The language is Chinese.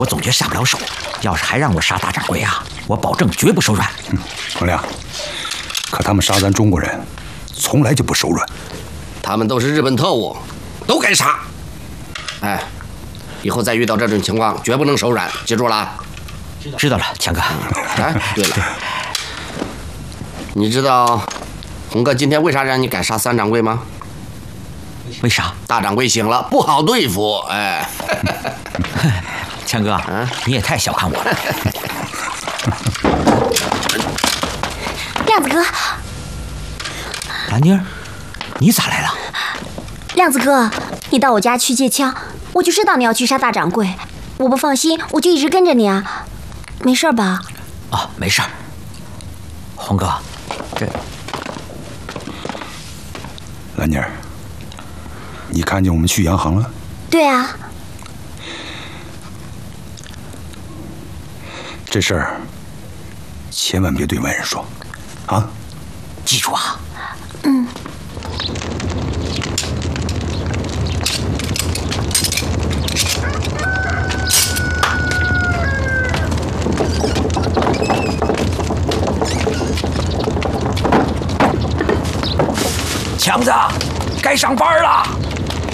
我总觉得下不了手。要是还让我杀大掌柜啊，我保证绝不手软。 王亮，可他们杀咱中国人，从来就不手软。 他们都是日本特务，都该杀。哎，以后再遇到这种情况，绝不能手软，记住了。 知道了，强哥。 哎，对了，你知道红哥今天为啥让你改杀三掌柜吗？ 为啥？ 大掌柜醒了，不好对付。哎， 强哥，你也太小看我了。 亮子哥， 兰妮儿，你咋来了？ 亮子哥，你到我家去借枪，我就知道你要去杀大掌柜，我不放心，我就一直跟着你啊。没事吧？ 哦，没事儿。红哥，这兰妮儿，你看见我们去洋行了？ 对啊。 这事儿千万别对外人说，啊！ 记住啊。 嗯。 强子，该上班了。